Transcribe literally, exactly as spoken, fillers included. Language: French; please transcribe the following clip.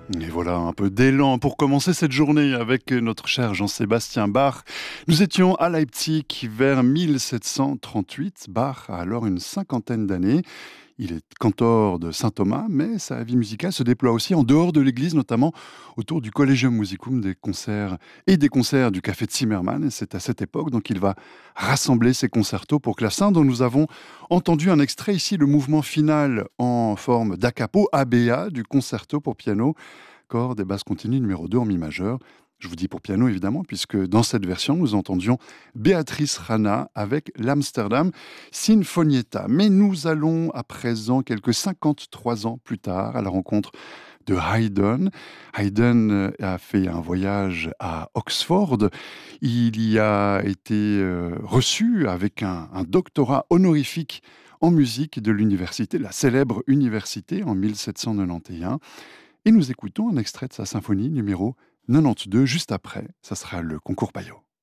Et voilà un peu d'élan pour commencer cette journée avec notre cher Jean-Sébastien Bach. Nous étions à Leipzig vers mille sept cent trente-huit. Bach a alors une cinquantaine d'années. Il est cantor de Saint-Thomas, mais sa vie musicale se déploie aussi en dehors de l'église, notamment autour du Collegium Musicum des concerts et des concerts du Café de Zimmermann. Et c'est à cette époque donc il va rassembler ses concertos pour clavecin dont nous avons entendu un extrait ici, le mouvement final en forme da capo, A B A, du concerto pour piano, cordes et basse continue numéro deux en mi majeur. Je vous dis pour piano évidemment, puisque dans cette version, nous entendions Béatrice Rana avec l'Amsterdam Sinfonietta. Mais nous allons à présent, quelques cinquante-trois ans plus tard, à la rencontre de Haydn. Haydn euh, a fait un voyage à Oxford. Il y a été euh, reçu avec un, un doctorat honorifique en musique de l'université, la célèbre université, en mille sept cent quatre-vingt-onze. Et nous écoutons un extrait de sa symphonie numéro quatre-vingt-douze, juste après, ça sera le concours Payot.